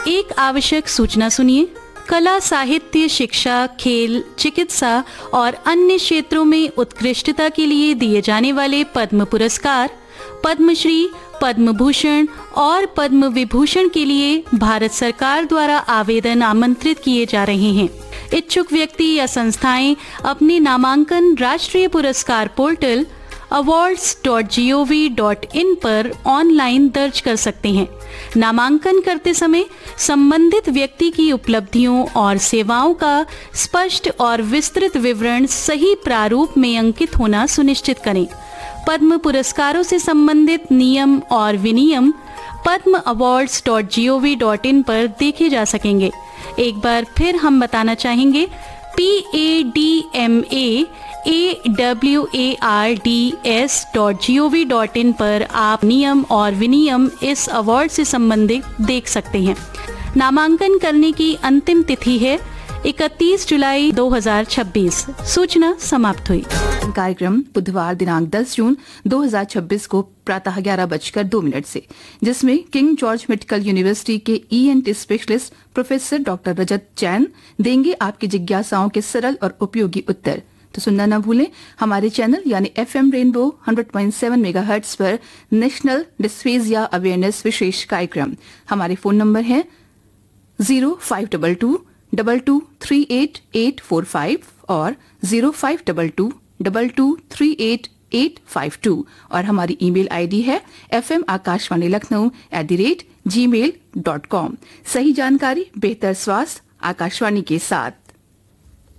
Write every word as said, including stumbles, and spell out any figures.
एक आवश्यक सूचना सुनिए। कला, साहित्य, शिक्षा, खेल, चिकित्सा और अन्य क्षेत्रों में उत्कृष्टता के लिए दिए जाने वाले पद्म पुरस्कार, पद्मश्री, पद्म भूषण और पद्म विभूषण के लिए भारत सरकार द्वारा आवेदन आमंत्रित किए जा रहे हैं। इच्छुक व्यक्ति या संस्थाएं अपने नामांकन राष्ट्रीय पुरस्कार portal awards dot G O V dot in पर ऑनलाइन दर्ज कर सकते हैं। नामांकन करते समय संबंधित व्यक्ति की उपलब्धियों और सेवाओं का स्पष्ट और विस्तृत विवरण सही प्रारूप में अंकित होना सुनिश्चित करें। पद्म पुरस्कारों से संबंधित नियम और विनियम पद्म awards dot G O V dot in पर देखे जा सकेंगे। एक बार फिर हम बताना चाहेंगे, P A D M A A W A R D S dot G O V dot in पर आप नियम और विनियम इस अवार्ड से संबंधित देख सकते हैं। नामांकन करने की अंतिम तिथि है इकतीस जुलाई दो हज़ार छब्बीस। सूचना समाप्त हुई। कार्यक्रम बुधवार दिनांक दस जून दो हज़ार छब्बीस को प्रातः ग्यारह बजकर दो मिनट से, जिसमें किंग जॉर्ज मेडिकल यूनिवर्सिटी के E N T specialist professor doctor रजत जैन देंगे आपकी जिज्ञासाओं के सरल और उपयोगी उत्तर। तो सुनना न भूलें हमारे चैनल यानी F M rainbow hundred point seven megahertz पर नेशनल डिस्फेजिया अवेयरनेस विशेष कार्यक्रम। हमारे फोन नंबर है zero five double two double two three eight eight four five और zero five double two double two three eight eight five to और हमारी email ID है F M Akashvani Lucknow at the rate ji mail dot com. सही जानकारी, बेहतर स्वास्थ्य, आकाशवाणी के साथ।